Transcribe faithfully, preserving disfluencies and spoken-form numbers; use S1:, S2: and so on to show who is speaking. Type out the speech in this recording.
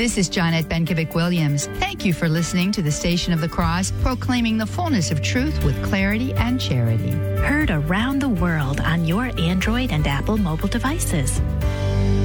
S1: This is Jonette Benkovic-Williams. Thank you for listening to the Station of the Cross, proclaiming the fullness of truth with clarity and charity.
S2: Heard around the world on your Android and Apple mobile devices.